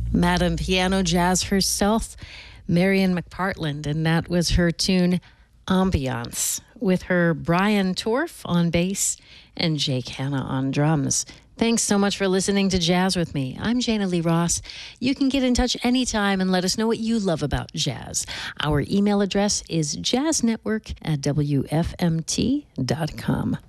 Madame Piano Jazz herself, Marian McPartland, and that was her tune Ambiance, with her Brian Torf on bass and Jake Hanna on drums. Thanks so much for listening to Jazz with me. I'm Jana Lee Ross. You can get in touch anytime and let us know what you love about jazz. Our email address is jazznetwork@wfmt.com.